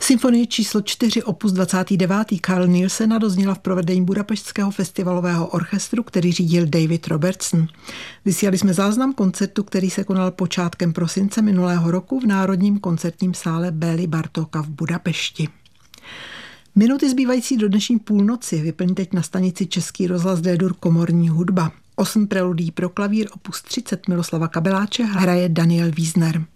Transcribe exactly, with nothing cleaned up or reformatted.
Symfonie číslo čtyři opus dvacátý devátý Carl Nielsena dozněla v provedení Budapešťského festivalového orchestru, který řídil David Robertson. Vysílali jsme záznam koncertu, který se konal počátkem prosince minulého roku v Národním koncertním sále Bély Bartóka v Budapešti. Minuty zbývající do dnešní půlnoci vyplní teď na stanici Český rozhlas D-dur komorní hudba. Osm preludí pro klavír opus třicet Miloslava Kabeláče hraje Daniel Wiesner.